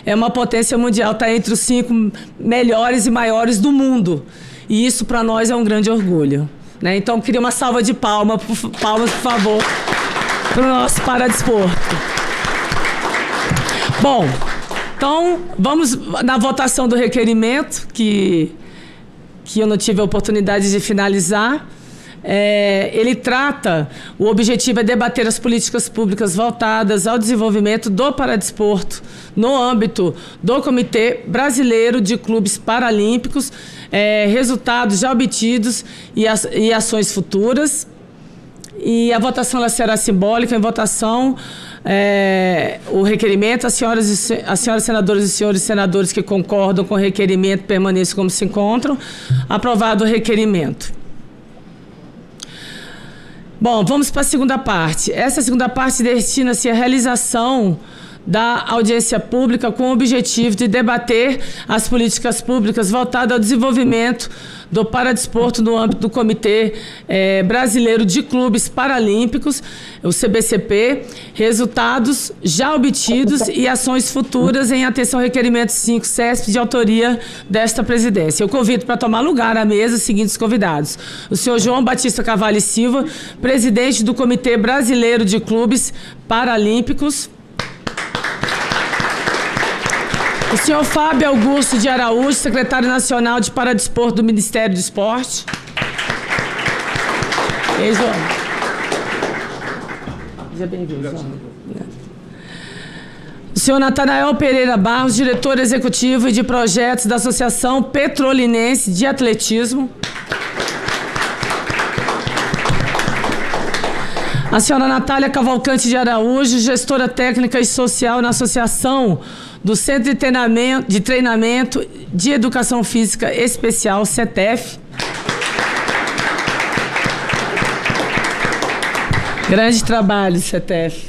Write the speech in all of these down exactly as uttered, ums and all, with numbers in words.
é uma potência mundial, está entre os cinco melhores e maiores do mundo. E isso, para nós, é um grande orgulho. Né? Então, queria uma salva de palmas, por, palmas, por favor, para o nosso paradesporto. Bom, então, vamos na votação do requerimento, que, que eu não tive a oportunidade de finalizar. É, ele trata, o objetivo é debater as políticas públicas voltadas ao desenvolvimento do paradesporto no âmbito do Comitê Brasileiro de Clubes Paralímpicos, é, resultados já obtidos e, as, e ações futuras. E a votação ela será simbólica. Em votação, é, o requerimento, as senhoras, e, as senhoras senadoras e senhores senadores que concordam com o requerimento permaneçam como se encontram. Aprovado o requerimento. Bom, vamos para a segunda parte. Essa segunda parte destina-se à realização da audiência pública com o objetivo de debater as políticas públicas voltadas ao desenvolvimento do paradesporto no âmbito do Comitê eh, Brasileiro de Clubes Paralímpicos, o C B C P, resultados já obtidos e ações futuras em atenção ao requerimento cinco C E S P de autoria desta presidência. Eu convido para tomar lugar à mesa os seguintes convidados: o senhor João Batista Carvalho Silva, presidente do Comitê Brasileiro de Clubes Paralímpicos; o senhor Fábio Augusto de Araújo, secretário nacional de Paradesporto do Ministério do Esporte. Ei, João. Seja bem-vindo, João. O senhor Natanael Pereira Barros, diretor executivo e de projetos da Associação Petrolinense de Atletismo. A senhora Natália Cavalcante de Araújo, gestora técnica e social na Associação do Centro de Treinamento de, Treinamento de Educação Física Especial, C E T E F. Grande trabalho, C E T E F.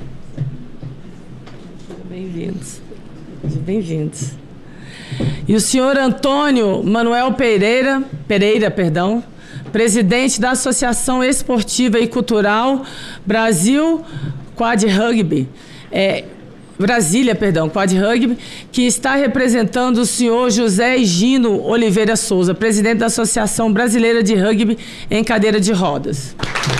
Bem-vindos. Bem-vindos. E o senhor Antônio Manuel Pereira, Pereira, perdão, presidente da Associação Esportiva e Cultural Brasil Quad Rugby, é, Brasília, perdão, Quad Rugby, que está representando o senhor José Higino Oliveira Souza, presidente da Associação Brasileira de Rugby em Cadeira de Rodas.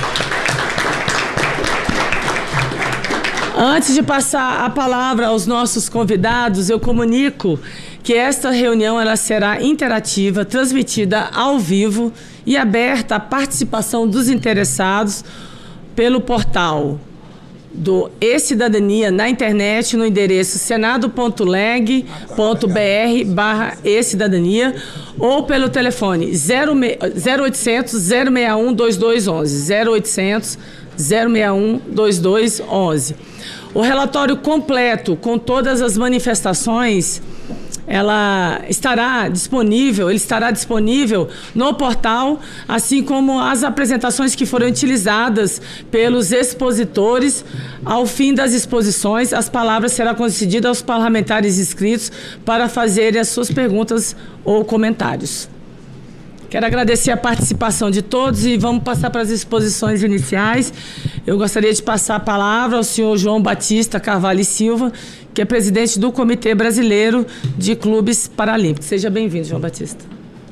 Antes de passar a palavra aos nossos convidados, eu comunico que esta reunião ela será interativa, transmitida ao vivo e aberta à participação dos interessados pelo portal do E-Cidadania na internet, no endereço senado ponto leg ponto br barra e-cidadania, ou pelo telefone zero oitocentos, zero sessenta e um, vinte e dois onze, zero oitocentos, zero sessenta e um, vinte e dois onze. O relatório completo com todas as manifestações, ela estará disponível, ele estará disponível no portal, assim como as apresentações que foram utilizadas pelos expositores. Ao fim das exposições, as palavras serão concedidas aos parlamentares inscritos para fazerem as suas perguntas ou comentários. Quero agradecer a participação de todos e vamos passar para as exposições iniciais. Eu gostaria de passar a palavra ao senhor João Batista Carvalho Silva, que é presidente do Comitê Brasileiro de Clubes Paralímpicos. Seja bem-vindo, João Batista.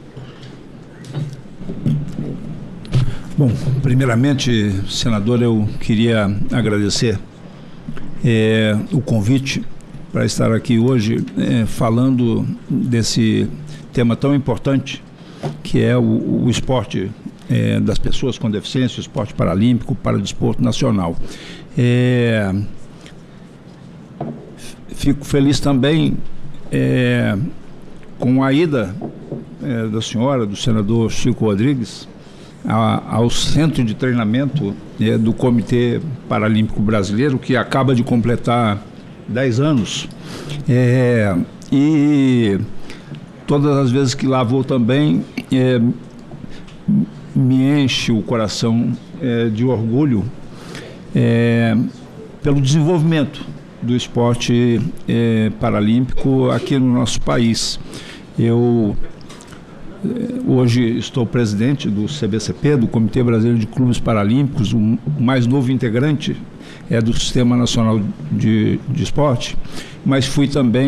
Bom, primeiramente, senador, eu queria agradecer é, o convite para estar aqui hoje é, falando desse tema tão importante, que é o, o esporte é, das pessoas com deficiência, o esporte paralímpico, para o desporto nacional. É, fico feliz também é, com a ida é, da senhora, do senador Chico Rodrigues, a, ao centro de treinamento é, do Comitê Paralímpico Brasileiro, que acaba de completar dez anos. É, e todas as vezes que lá vou também, é, me enche o coração é, de orgulho é, pelo desenvolvimento do esporte é, paralímpico aqui no nosso país. Eu é, hoje estou presidente do C B C P, do Comitê Brasileiro de Clubes Paralímpicos, o mais novo integrante é do Sistema Nacional de, de Esporte, mas fui também